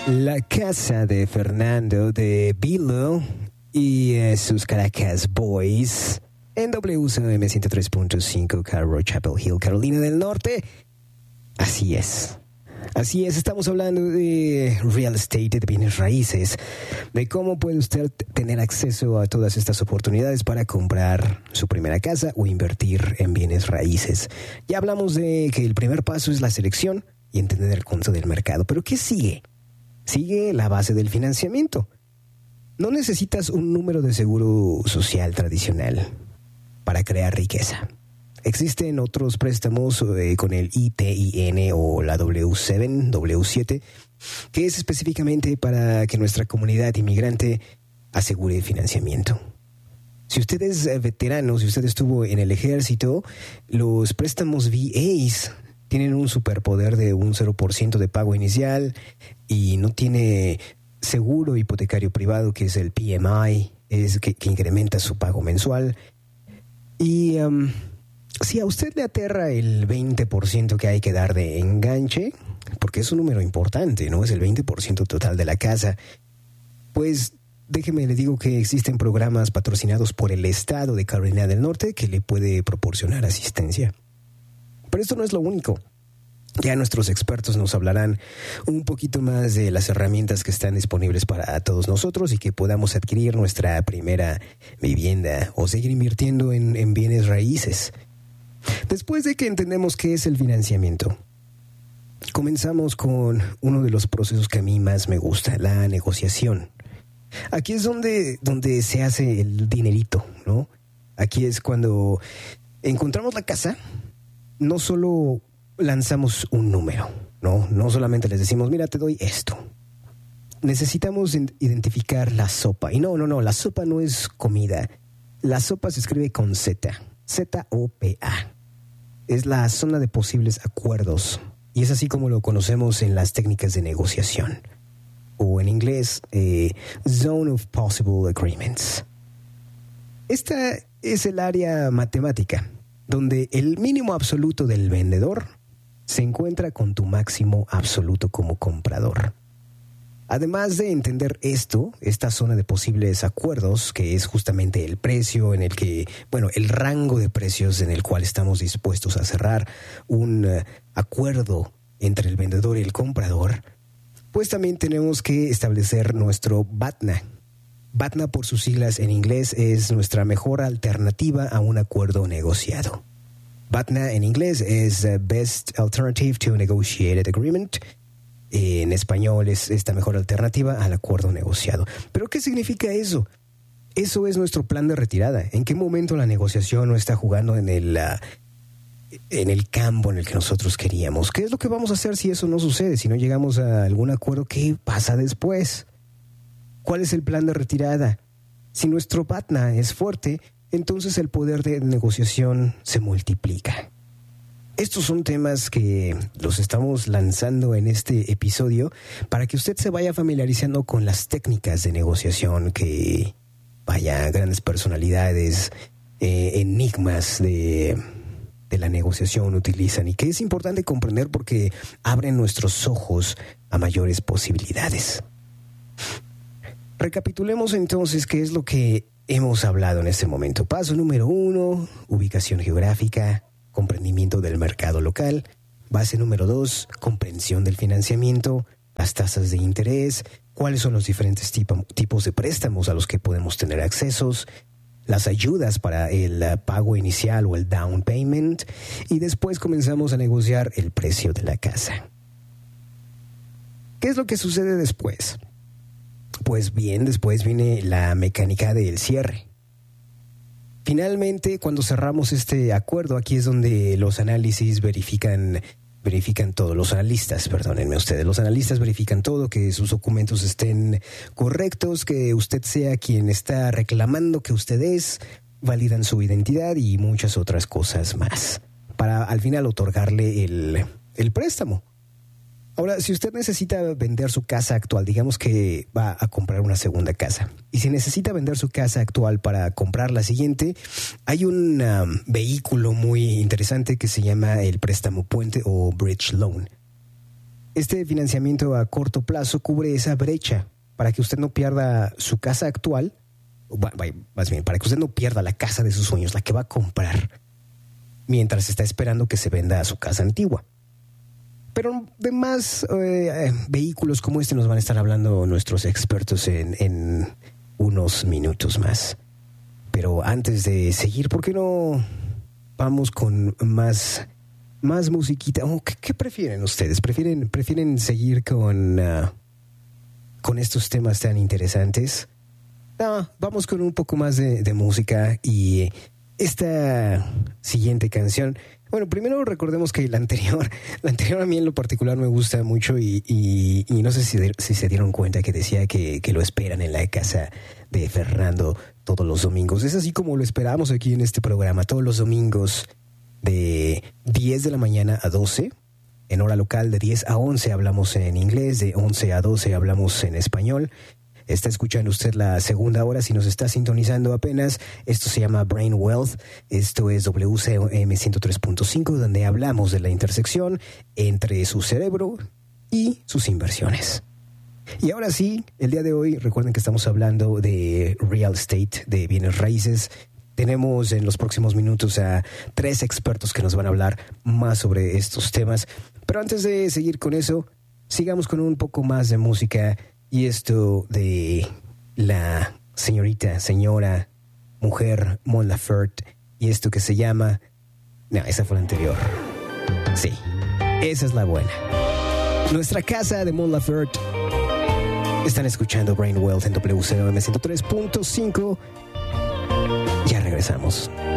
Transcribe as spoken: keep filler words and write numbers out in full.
La casa de Fernando de Vilo y eh, sus Caracas Boys en W C M ciento tres punto cinco Carroll Chapel Hill, Carolina del Norte. Así es. Así es, estamos hablando de real estate, de bienes raíces, de cómo puede usted tener acceso a todas estas oportunidades para comprar su primera casa o invertir en bienes raíces. Ya hablamos de que el primer paso es la selección y entender el costo del mercado, pero ¿qué sigue? Sigue la base del financiamiento. No necesitas un número de seguro social tradicional para crear riqueza. Existen otros préstamos eh, con el I T I N o la W siete, W siete, que es específicamente para que nuestra comunidad inmigrante asegure financiamiento. Si usted es veterano, si usted estuvo en el ejército, los préstamos V As tienen un superpoder de un cero por ciento de pago inicial y no tiene seguro hipotecario privado, que es el P M I, es que, que incrementa su pago mensual. Y um, si a usted le aterra el veinte por ciento que hay que dar de enganche, porque es un número importante, ¿no? Es el veinte por ciento total de la casa, pues déjeme le digo que existen programas patrocinados por el estado de Carolina del Norte que le puede proporcionar asistencia. Pero esto no es lo único. Ya nuestros expertos nos hablarán un poquito más de las herramientas que están disponibles para todos nosotros y que podamos adquirir nuestra primera vivienda o seguir invirtiendo en, en bienes raíces. Después de que entendemos qué es el financiamiento, comenzamos con uno de los procesos que a mí más me gusta, la negociación. Aquí es donde, donde se hace el dinerito, ¿no? Aquí es cuando encontramos la casa. No solo lanzamos un número, ¿no? No solamente les decimos, mira, te doy esto. Necesitamos identificar la sopa. Y no, no, no, la sopa no es comida. La sopa se escribe con Z, Z O P A. Es la zona de posibles acuerdos. Y es así como lo conocemos en las técnicas de negociación. O en inglés, eh, Zone of Possible Agreements. Esta es el área matemática, donde el mínimo absoluto del vendedor se encuentra con tu máximo absoluto como comprador. Además de entender esto, esta zona de posibles acuerdos, que es justamente el precio en el que, bueno, el rango de precios en el cual estamos dispuestos a cerrar un uh, acuerdo entre el vendedor y el comprador, pues también tenemos que establecer nuestro B A T N A. B A T N A, por sus siglas en inglés, es nuestra mejor alternativa a un acuerdo negociado. B A T N A en inglés es uh, Best Alternative to a Negotiated Agreement. En español es esta mejor alternativa al acuerdo negociado. ¿Pero qué significa eso? Eso es nuestro plan de retirada. ¿En qué momento la negociación no está jugando en el, uh, en el campo en el que nosotros queríamos? ¿Qué es lo que vamos a hacer si eso no sucede? Si no llegamos a algún acuerdo, ¿qué pasa después? ¿Cuál es el plan de retirada? Si nuestro B A T N A es fuerte, entonces el poder de negociación se multiplica. Estos son temas que los estamos lanzando en este episodio para que usted se vaya familiarizando con las técnicas de negociación que, vaya, grandes personalidades, eh, enigmas de, de la negociación utilizan y que es importante comprender porque abren nuestros ojos a mayores posibilidades. Recapitulemos entonces qué es lo que hemos hablado en este momento. Paso número uno, ubicación geográfica, comprendimiento del mercado local. Base número dos, comprensión del financiamiento, las tasas de interés, cuáles son los diferentes tipo, tipos de préstamos a los que podemos tener accesos, las ayudas para el uh, pago inicial o el down payment, y después comenzamos a negociar el precio de la casa. ¿Qué es lo que sucede después? Pues bien, después viene la mecánica del cierre. Finalmente, cuando cerramos este acuerdo, aquí es donde los análisis verifican, verifican todo. Los analistas, perdónenme ustedes, los analistas verifican todo, que sus documentos estén correctos, que usted sea quien está reclamando que usted es, validan su identidad y muchas otras cosas más, para al final otorgarle el, el préstamo. Ahora, si usted necesita vender su casa actual, digamos que va a comprar una segunda casa, y si necesita vender su casa actual para comprar la siguiente, hay un um, vehículo muy interesante que se llama el préstamo puente o bridge loan. Este financiamiento a corto plazo cubre esa brecha para que usted no pierda su casa actual, más bien, para que usted no pierda la casa de sus sueños, la que va a comprar, mientras está esperando que se venda su casa antigua. Pero de más eh, vehículos como este nos van a estar hablando nuestros expertos en, en unos minutos más. Pero antes de seguir, ¿por qué no vamos con más, más musiquita? Oh, ¿qué, ¿Qué prefieren ustedes? ¿Prefieren, prefieren seguir con, uh, con estos temas tan interesantes? No, vamos con un poco más de, de música y esta siguiente canción. Bueno, primero recordemos que la anterior, la anterior a mí en lo particular me gusta mucho y, y, y no sé si, de, si se dieron cuenta que decía que, que lo esperan en la casa de Fernando todos los domingos. Es así como lo esperamos aquí en este programa, todos los domingos de diez de la mañana a doce. En hora local de diez a once hablamos en inglés, de once a doce hablamos en español. Está escuchando usted la segunda hora, si nos está sintonizando apenas. Esto se llama Brain Wealth. Esto es W C M ciento tres punto cinco, donde hablamos de la intersección entre su cerebro y sus inversiones. Y ahora sí, el día de hoy, recuerden que estamos hablando de real estate, de bienes raíces. Tenemos en los próximos minutos a tres expertos que nos van a hablar más sobre estos temas. Pero antes de seguir con eso, sigamos con un poco más de música. Y esto de la señorita, señora, mujer Mon Laferte. Y esto que se llama... No, esa fue la anterior. Sí, esa es la buena. Nuestra casa de Mon Laferte. Están escuchando Brain Wealth en W C M ciento tres punto cinco. Ya regresamos.